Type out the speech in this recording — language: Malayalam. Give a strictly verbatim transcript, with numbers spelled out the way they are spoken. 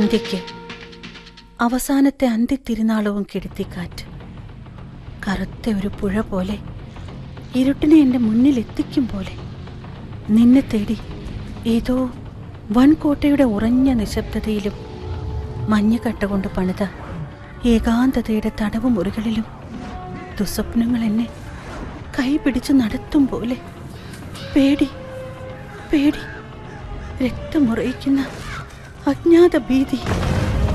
സന്ധ്യയ്ക്ക് അവസാനത്തെ അന്ത്യത്തിരുനാളവും കെടുത്തിക്കാറ്റ് കറുത്ത ഒരു പുഴ പോലെ ഇരുട്ടിനെ എൻ്റെ മുന്നിലെത്തിക്കും പോലെ നിന്നെ തേടി ഏതോ വൻകോട്ടയുടെ ഉറഞ്ഞ നിശബ്ദതയിലും മഞ്ഞക്കട്ട കൊണ്ട് പണിത ഏകാന്തതയുടെ തടവ് മുറികളിലും ദുസ്വപ്നങ്ങൾ എന്നെ കൈപിടിച്ച് നടത്തും പോലെ പേടി പേടി രക്തമുറയിക്കുന്ന അജ്ഞാത ഭീതി.